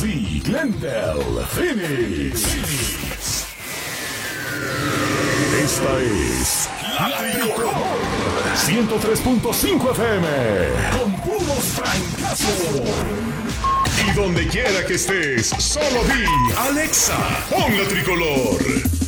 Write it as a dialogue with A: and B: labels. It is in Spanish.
A: y Glendale, Phoenix. Esta es La Tricolor 103.5 FM con puros francazos. Y donde quiera que estés, solo di Alexa, pon La Tricolor.